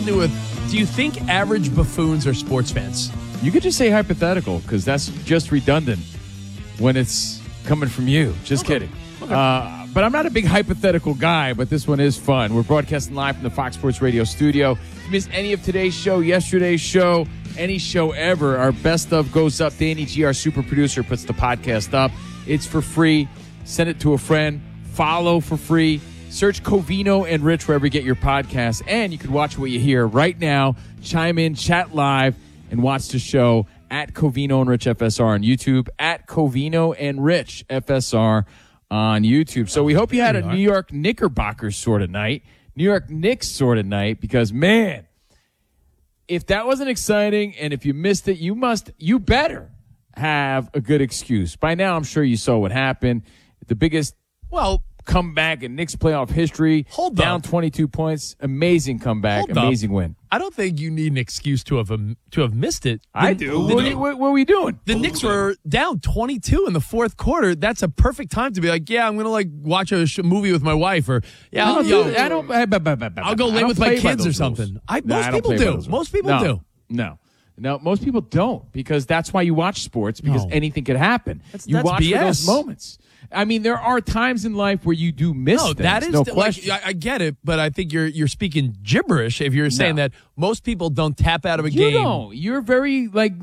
to do with, do you think average buffoons are sports fans? You could just say hypothetical because that's just redundant when it's coming from you. Just kidding. Okay. But I'm not a big hypothetical guy, but this one is fun. We're broadcasting live from the Fox Sports Radio studio. If you missed any of today's show, yesterday's show, any show ever, our best of goes up. Danny G, our super producer, puts the podcast up. It's for free. Send it to a friend. Follow for free. Search Covino and Rich wherever you get your podcasts. And you can watch what you hear right now. Chime in, chat live, and watch the show at Covino and Rich FSR on YouTube, at Covino and Rich FSR on YouTube. So we hope you had a New York Knickerbockers sort of night, New York Knicks sort of night, because, man, if that wasn't exciting and if you missed it, you better have a good excuse. By now, I'm sure you saw what happened. The biggest, comeback in Knicks playoff history. Down 22 points. Amazing comeback. Amazing win. I don't think you need an excuse to have missed it. I do. What were we doing? The Knicks were down 22 in the fourth quarter. That's a perfect time to be like, I'm going to watch a movie with my wife, or I'll go live with my kids or something. Most people do. Most people do. No, most people don't, because that's why you watch sports, because anything could happen. You watch BS. For those moments. I mean, there are times in life where you do miss things. That is no question. I get it, but I think you're speaking gibberish if you're saying that most people don't tap out of a game. You don't. You're very what?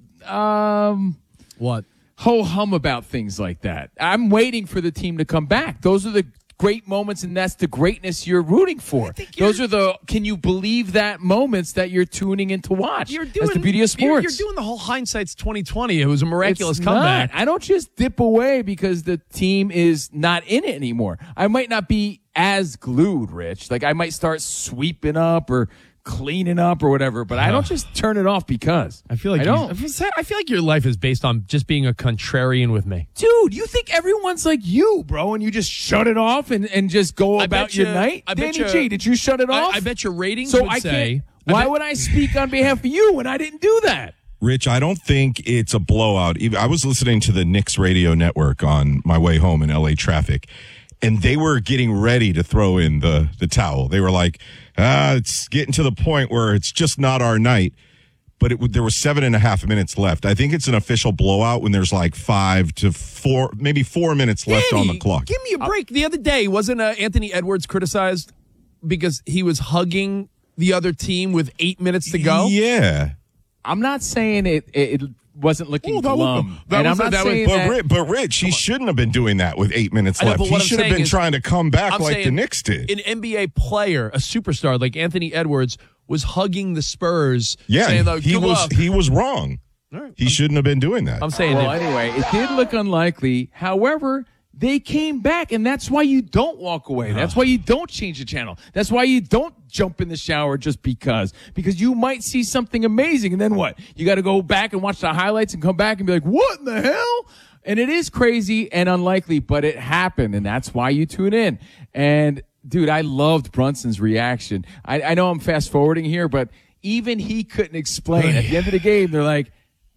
Ho-hum about things like that. I'm waiting for the team to come back. Those are the great moments, and that's the greatness you're rooting for. Those are the can you believe that moments that you're tuning in to watch. That's the beauty of sports. You're doing the whole hindsight's 2020. It was a miraculous comeback. I don't just dip away because the team is not in it anymore. I might not be as glued, Rich. Like I might start sweeping up or cleaning up or whatever, but I don't just turn it off because I feel like I feel like your life is based on just being a contrarian with me. Dude, you think everyone's like you, bro, and you just shut it off and just go about your night? Danny G, did you shut it off? I bet your ratings would say. Why would I speak on behalf of you when I didn't do that? Rich, I don't think it's a blowout. I was listening to the Knicks radio network on my way home in LA traffic, and they were getting ready to throw in the towel. They were like, it's getting to the point where it's just not our night. But there were 7.5 minutes left. I think it's an official blowout when there's like 5 to 4, maybe 4 minutes left on the clock. Give me a break. The other day, wasn't Anthony Edwards criticized because he was hugging the other team with 8 minutes to go? Yeah. I'm not saying it wasn't looking glum. But Rich, he shouldn't have been doing that with 8 minutes left. He should have been trying to come back like the Knicks did. An NBA player, a superstar like Anthony Edwards, was hugging the Spurs. Yeah, saying, he was wrong. Right. He shouldn't have been doing that. I'm saying anyway, it did look unlikely. However, they came back, and that's why you don't walk away. That's why you don't change the channel. That's why you don't jump in the shower just because you might see something amazing, and then what? You got to go back and watch the highlights and come back and be like, what in the hell? And it is crazy and unlikely, but it happened, and that's why you tune in. And, dude, I loved Brunson's reaction. I know I'm fast-forwarding here, but even he couldn't explain. At the end of the game, they're like,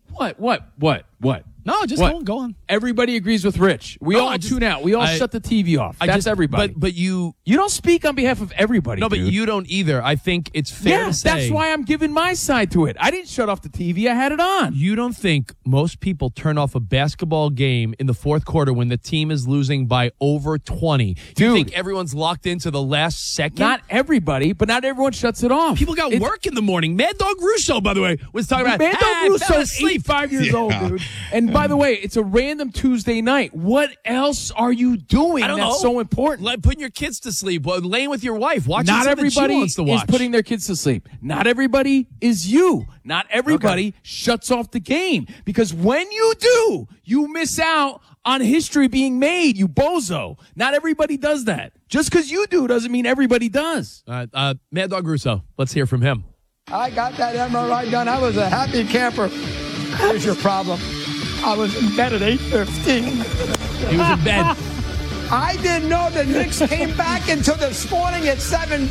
what? No, just go on. Everybody agrees with Rich. We all tune out. We all shut the TV off. That's everybody. But you don't speak on behalf of everybody. No, but you don't either. I think it's fair to say. That's why I'm giving my side to it. I didn't shut off the TV. I had it on. You don't think most people turn off a basketball game in the fourth quarter when the team is losing by over 20? Dude, you think everyone's locked into the last second? Not everybody, but not everyone shuts it off. People got work in the morning. Mad Dog Russo, by the way, was talking about Mad Dog Russo's 85 years old, dude. And by the way, it's a random Tuesday night. What else are you doing that's so important? Like putting your kids to sleep, laying with your wife, watching Not something everybody she wants to watch. is putting their kids to sleep. Not everybody is you. Not everybody shuts off the game. Because when you do, you miss out on history being made, you bozo. Not everybody does that. Just because you do doesn't mean everybody does. Mad Dog Russo, let's hear from him. I got that MRI done. I was a happy camper. Here's your problem. I was in bed at 8:15. He was in bed. I didn't know the Knicks came back until this morning at 7:30.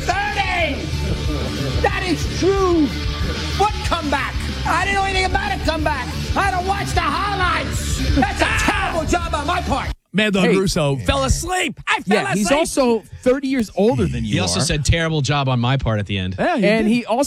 That is true. What comeback? I didn't know anything about a comeback. I had to watch the highlights. That's a terrible job on my part. Mad Dog Russo fell asleep. I fell asleep. He's also 30 years older than you. He also said terrible job on my part at the end. Yeah, and he also